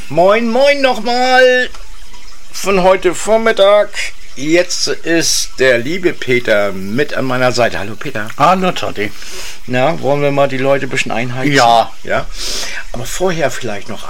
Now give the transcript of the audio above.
Moin, moin nochmal von heute Vormittag. Jetzt ist der liebe Peter mit an meiner Seite. Hallo Peter. Hallo Toddy. Na, wollen wir mal die Leute ein bisschen einheizen? Ja. Ja. Aber vorher vielleicht noch